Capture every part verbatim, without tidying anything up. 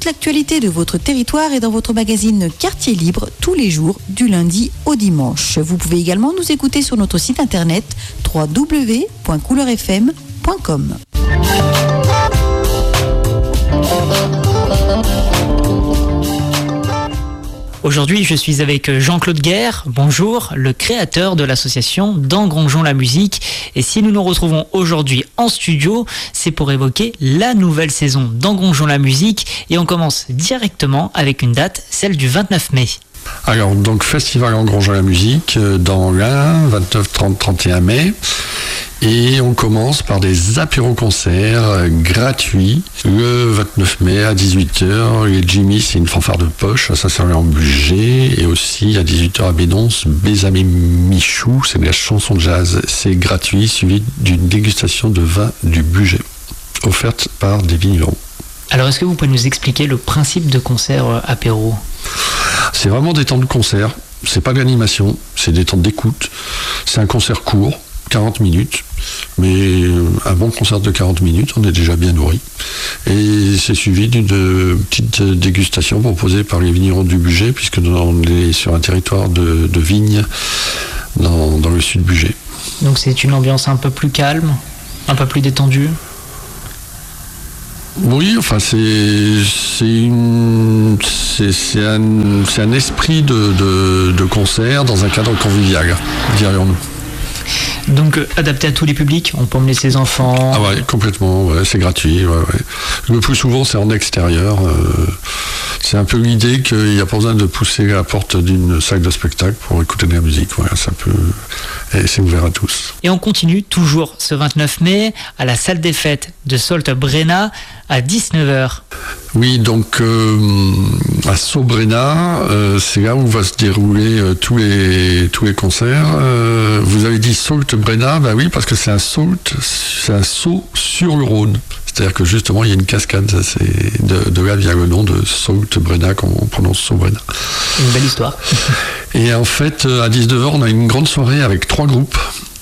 l'actualité de votre territoire est dans votre magazine Quartier Libre tous les jours du lundi au dimanche. Vous pouvez également nous écouter sur notre site internet w w w point couleur f m point com. Aujourd'hui, je suis avec Jean-Claude Guerre, bonjour, le créateur de l'association Dangrongeons la musique. Et si nous nous retrouvons aujourd'hui en studio, c'est pour évoquer la nouvelle saison Dangrongeons la musique. Et on commence directement avec une date, celle du vingt-neuf mai. Alors, donc, Festival Dangrongeons la musique dans l'Ain, vingt-neuf, trente, trente et un mai. Et on commence par des apéro-concerts gratuits le vingt-neuf mai à dix-huit heures. Les Jimmy, c'est une fanfare de poche, ça c'est en budget. Et aussi à dix-huit heures à Bédonce, Bézamé Michou, c'est de la chanson de jazz. C'est gratuit, suivi d'une dégustation de vin du budget, offerte par des vignerons. Alors est-ce que vous pouvez nous expliquer le principe de concert apéro ? C'est vraiment des temps de concert, c'est pas de l'animation, c'est des temps d'écoute. C'est un concert court, quarante minutes, mais un bon concert de quarante minutes, on est déjà bien nourri. Et c'est suivi d'une petite dégustation proposée par les vignerons du Bugey, puisque on est sur un territoire de, de vignes dans, dans le sud Bugey. Donc c'est une ambiance un peu plus calme, un peu plus détendue ? Oui, enfin c'est c'est une c'est, c'est un c'est un esprit de, de, de concert dans un cadre convivial, dirions-nous. Donc euh, adapté à tous les publics, on peut emmener ses enfants. Ah ouais, complètement, ouais, c'est gratuit. Ouais, ouais. Le plus souvent c'est en extérieur. Euh, c'est un peu l'idée qu'il n'y a pas besoin de pousser la porte d'une salle de spectacle pour écouter de la musique. Voilà, ça peut. Et c'est ouvert à tous. Et on continue toujours ce vingt-neuf mai à la salle des fêtes de Solte-Brenna à dix-neuf heures. Oui, donc euh, à Sobrena, euh, c'est là où va se dérouler euh, tous les tous les concerts. Euh, vous avez dit Solte-Brenna, ben oui, parce que c'est un saut, c'est un saut sur le Rhône. C'est-à-dire que justement il y a une cascade, ça, c'est de, de là vient le nom de Solte-Brenna, comme on prononce Sobrena. Une belle histoire. Et en fait, à dix-neuf heures, on a une grande soirée avec trois groupes.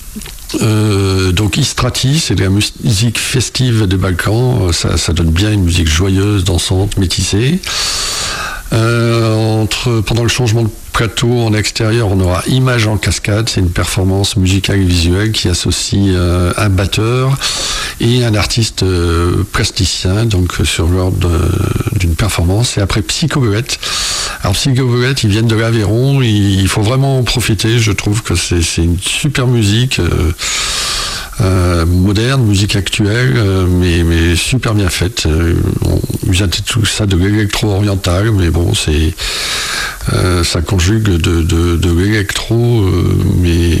Euh, donc Istrati, c'est de la musique festive des Balkans, ça, ça donne bien une musique joyeuse, dansante, métissée. Euh, entre, pendant le changement de plateau en extérieur, on aura Images en cascade, c'est une performance musicale et visuelle qui associe euh, un batteur et un artiste euh, plasticien, donc sur l'ordre d'une performance. Et après Psychobelette. Alors Psychobelette, ils viennent de l'Aveyron, il faut vraiment en profiter, je trouve que c'est, c'est une super musique. Euh, Euh, moderne, musique actuelle, euh, mais, mais super bien faite. Euh, on vient tout ça de l'électro-oriental, mais bon, c'est euh, ça conjugue de, de, de l'électro, euh, mais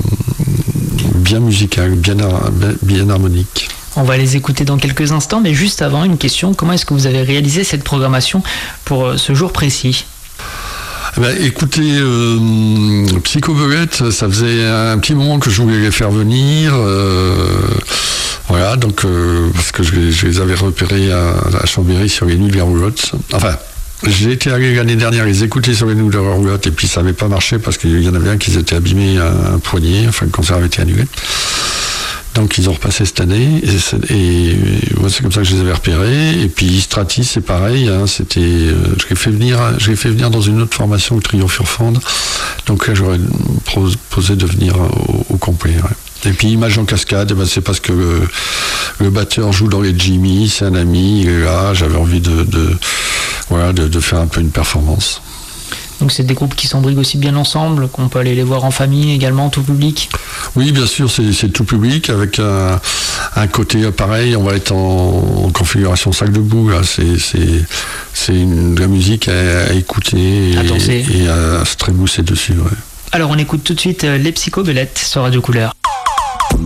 bien musical, bien, bien harmonique. On va les écouter dans quelques instants, mais juste avant, une question. Comment est-ce que vous avez réalisé cette programmation pour euh, ce jour précis ? Ben, écoutez, euh, Psychobelette, ça faisait un petit moment que je voulais les faire venir. Euh, voilà, donc euh, parce que je, je les avais repérés à, à Chambéry sur les Nuits de la Roulotte. Enfin, j'ai été allé l'année dernière les écouter sur les Nuits de la Roulotte et puis ça n'avait pas marché parce qu'il y en avait un qui s'était abîmé à un poignet, enfin le concert avait été annulé. Donc ils ont repassé cette année et, c'est, et ouais, c'est comme ça que je les avais repérés. Et puis Strati, c'est pareil, hein, c'était, euh, je l'ai fait venir, je l'ai fait venir dans une autre formation, le Trio Furfande. Donc là j'aurais proposé de venir au, au complet. Ouais. Et puis Images en cascade, eh ben, c'est parce que le, le batteur joue dans les Jimmy, c'est un ami, il est là, j'avais envie de, de voilà de, de faire un peu une performance. Donc c'est des groupes qui s'embriguent aussi bien ensemble, qu'on peut aller les voir en famille également, tout public. Oui, bien sûr, c'est, c'est tout public avec un, un côté pareil. On va être en, en configuration sac debout. Là. C'est, c'est, c'est une, de la musique à, à écouter et à, et à se trémousser dessus. Ouais. Alors on écoute tout de suite les Psychobellettes sur Radio Couleur.